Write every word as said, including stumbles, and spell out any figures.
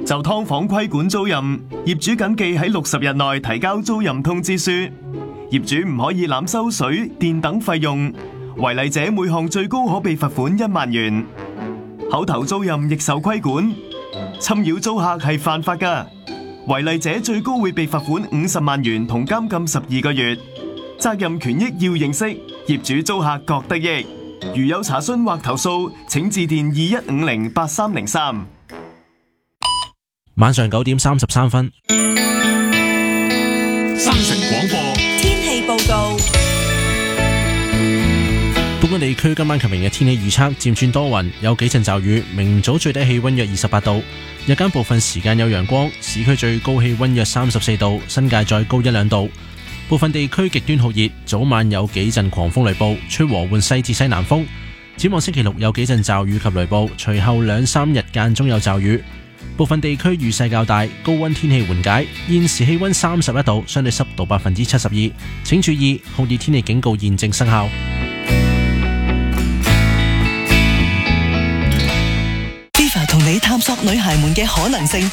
就劏房規管租賃，業主謹記喺六十日內提交租賃通知書。業主唔可以濫收水電等費用，違例者每項最高可被罰款一萬元。口頭租賃亦受規管，侵擾租客係犯法㗎，違例者最高會被罰款五十萬元同監禁十二個月。責任權益要認識，業主租客各得益。如有查詢或投訴，請致電二一五零八三零三。 晚上九點三十三分， 新城廣播天氣報告。 本港地區今晚及明日天氣預測漸轉多雲，有幾陣驟雨。明早最低氣溫約二十八度，日間部分時間有陽光。市區最高氣溫約三十四度，新界再高一兩度。部分地區極端酷熱，早晚有幾陣狂風雷暴，吹和緩西至西南風。展望星期六有幾陣驟雨及雷暴，隨後兩三日間中有驟雨。部分地區雨勢較大，高溫天氣緩解。現時氣溫三十一度，相對濕度百分之七十二。請注意酷熱天氣警告現正生效。 Viva 同你探索女孩們嘅可能性，